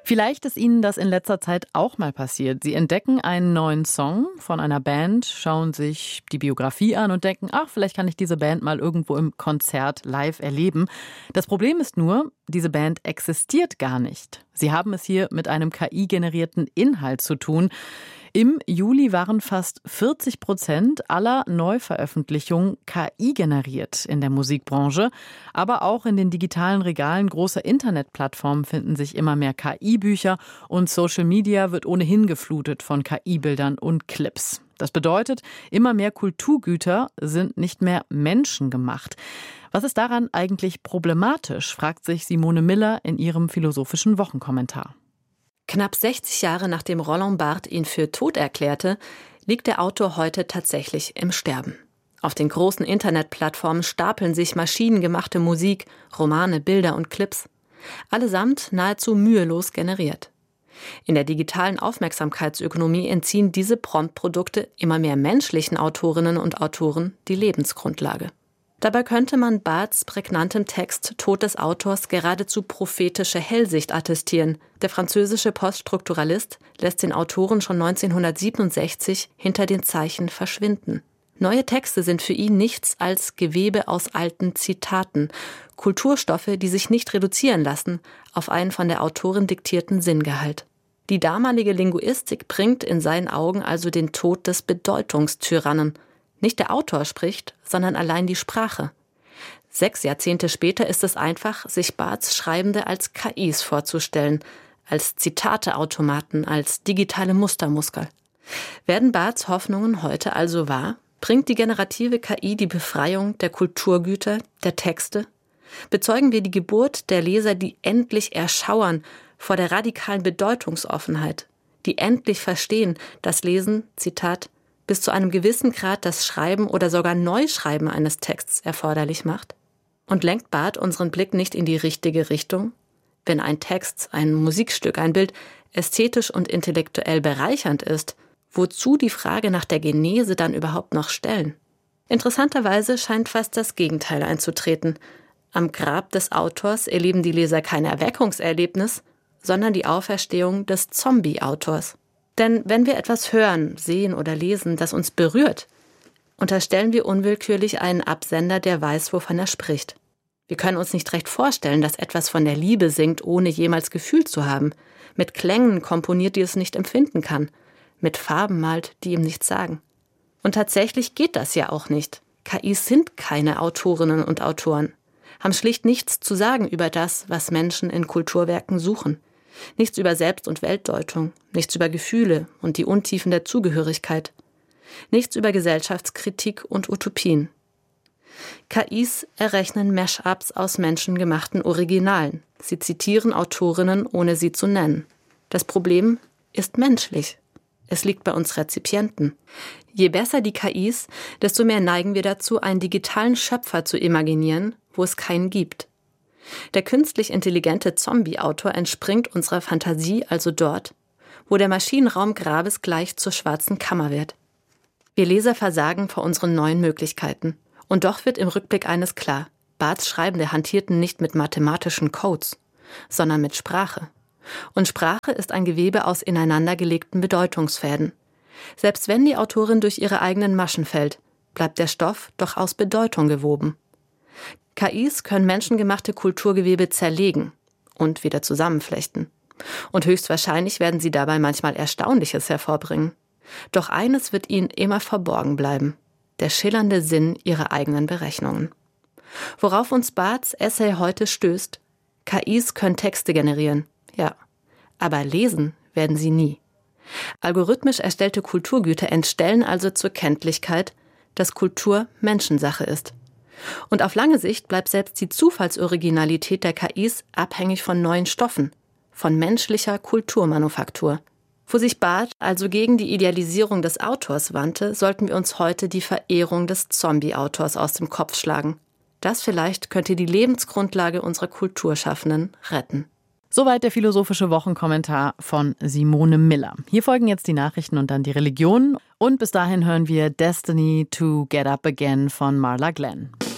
Vielleicht ist Ihnen das in letzter Zeit auch mal passiert. Sie entdecken einen neuen Song von einer Band, schauen sich die Biografie an und denken, vielleicht kann ich diese Band mal irgendwo im Konzert live erleben. Das Problem ist nur, diese Band existiert gar nicht. Sie haben es hier mit einem KI-generierten Inhalt zu tun. Im Juli waren fast 40% aller Neuveröffentlichungen KI generiert in der Musikbranche. Aber auch in den digitalen Regalen großer Internetplattformen finden sich immer mehr KI-Bücher und Social Media wird ohnehin geflutet von KI-Bildern und Clips. Das bedeutet, immer mehr Kulturgüter sind nicht mehr menschengemacht. Was ist daran eigentlich problematisch, fragt sich Simone Miller in ihrem philosophischen Wochenkommentar. Knapp 60 Jahre nachdem Roland Barthes ihn für tot erklärte, liegt der Autor heute tatsächlich im Sterben. Auf den großen Internetplattformen stapeln sich maschinengemachte Musik, Romane, Bilder und Clips. Allesamt nahezu mühelos generiert. In der digitalen Aufmerksamkeitsökonomie entziehen diese Promptprodukte immer mehr menschlichen Autorinnen und Autoren die Lebensgrundlage. Dabei könnte man Barths prägnantem Text Tod des Autors geradezu prophetische Hellsicht attestieren. Der französische Poststrukturalist lässt den Autoren schon 1967 hinter den Zeichen verschwinden. Neue Texte sind für ihn nichts als Gewebe aus alten Zitaten, Kulturstoffe, die sich nicht reduzieren lassen auf einen von der Autorin diktierten Sinngehalt. Die damalige Linguistik bringt in seinen Augen also den Tod des Bedeutungstyrannen. Nicht der Autor spricht, sondern allein die Sprache. 6 Jahrzehnte später ist es einfach, sich Barths Schreibende als KIs vorzustellen, als Zitateautomaten, als digitale Mustermuskel. Werden Barths Hoffnungen heute also wahr? Bringt die generative KI die Befreiung der Kulturgüter, der Texte? Bezeugen wir die Geburt der Leser, die endlich erschauern vor der radikalen Bedeutungsoffenheit, die endlich verstehen, dass Lesen, Zitat, bis zu einem gewissen Grad das Schreiben oder sogar Neuschreiben eines Texts erforderlich macht? Und lenkt Barthes unseren Blick nicht in die richtige Richtung? Wenn ein Text, ein Musikstück, ein Bild ästhetisch und intellektuell bereichernd ist, wozu die Frage nach der Genese dann überhaupt noch stellen? Interessanterweise scheint fast das Gegenteil einzutreten. Am Grab des Autors erleben die Leser kein Erweckungserlebnis, sondern die Auferstehung des Zombie-Autors. Denn wenn wir etwas hören, sehen oder lesen, das uns berührt, unterstellen wir unwillkürlich einen Absender, der weiß, wovon er spricht. Wir können uns nicht recht vorstellen, dass etwas von der Liebe singt, ohne jemals gefühlt zu haben, mit Klängen komponiert, die es nicht empfinden kann, mit Farben malt, die ihm nichts sagen. Und tatsächlich geht das ja auch nicht. KIs sind keine Autorinnen und Autoren, haben schlicht nichts zu sagen über das, was Menschen in Kulturwerken suchen. Nichts über Selbst- und Weltdeutung, nichts über Gefühle und die Untiefen der Zugehörigkeit, nichts über Gesellschaftskritik und Utopien. KIs errechnen Mash-ups aus menschengemachten Originalen. Sie zitieren Autorinnen, ohne sie zu nennen. Das Problem ist menschlich. Es liegt bei uns Rezipienten. Je besser die KIs, desto mehr neigen wir dazu, einen digitalen Schöpfer zu imaginieren, wo es keinen gibt. Der künstlich intelligente Zombie-Autor entspringt unserer Fantasie also dort, wo der Maschinenraum grabesgleich zur schwarzen Kammer wird. Wir Leser versagen vor unseren neuen Möglichkeiten. Und doch wird im Rückblick eines klar: Barths Schreibende hantierten nicht mit mathematischen Codes, sondern mit Sprache. Und Sprache ist ein Gewebe aus ineinandergelegten Bedeutungsfäden. Selbst wenn die Autorin durch ihre eigenen Maschen fällt, bleibt der Stoff doch aus Bedeutung gewoben. KIs können menschengemachte Kulturgewebe zerlegen und wieder zusammenflechten. Und höchstwahrscheinlich werden sie dabei manchmal Erstaunliches hervorbringen. Doch eines wird ihnen immer verborgen bleiben: der schillernde Sinn ihrer eigenen Berechnungen. Worauf uns Barths Essay heute stößt: KIs können Texte generieren, ja, aber lesen werden sie nie. Algorithmisch erstellte Kulturgüter entstellen also zur Kenntlichkeit, dass Kultur Menschensache ist. Und auf lange Sicht bleibt selbst die Zufallsoriginalität der KIs abhängig von neuen Stoffen, von menschlicher Kulturmanufaktur. Wo sich Barthes also gegen die Idealisierung des Autors wandte, sollten wir uns heute die Verehrung des Zombie-Autors aus dem Kopf schlagen. Das vielleicht könnte die Lebensgrundlage unserer Kulturschaffenden retten. Soweit der philosophische Wochenkommentar von Simone Miller. Hier folgen jetzt die Nachrichten und dann die Religion. Und bis dahin hören wir Destiny to Get Up Again von Marla Glenn.